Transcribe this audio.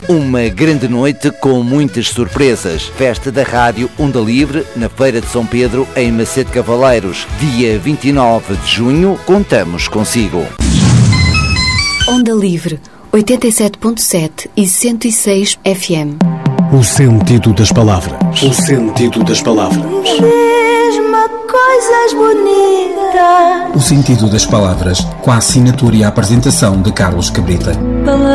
Uma grande noite com muitas surpresas. Festa da Rádio Onda Livre na Feira de São Pedro, em Macedo Cavaleiros. Dia 29 de junho, contamos consigo. Onda Livre, 87.7 e 106 FM. O sentido das palavras. O sentido das palavras. Diz-me coisas bonitas. O sentido das palavras, com a assinatura e a apresentação de Carlos Cabrita.